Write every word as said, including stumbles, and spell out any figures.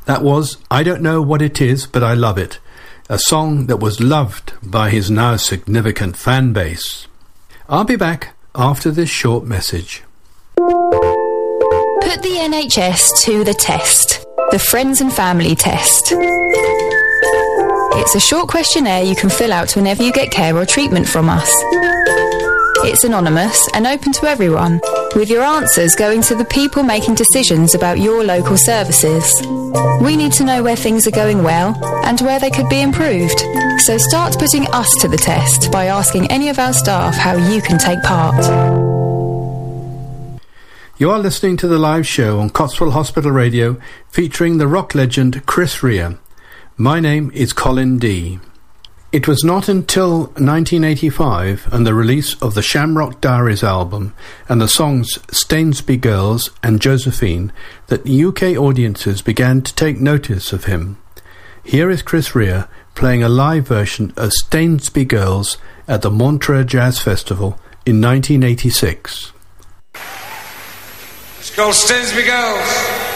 That was I Don't Know What It Is, But I Love It, a song that was loved by his now significant fan base. I'll be back after this short message. Put the N H S to the test. The Friends and Family Test. It's a short questionnaire you can fill out whenever you get care or treatment from us. It's anonymous and open to everyone, with your answers going to the people making decisions about your local services. We need to know where things are going well and where they could be improved. So start putting us to the test by asking any of our staff how you can take part. You are listening to the live show on Cotswold Hospital Radio featuring the rock legend Chris Rea. My name is Colin D. It was not until nineteen eighty-five and the release of the Shamrock Diaries album and the songs Stainsby Girls and Josephine that U K audiences began to take notice of him. Here is Chris Rea playing a live version of Stainsby Girls at the Montreux Jazz Festival in nineteen eighty-six. It's called Stainsby Girls.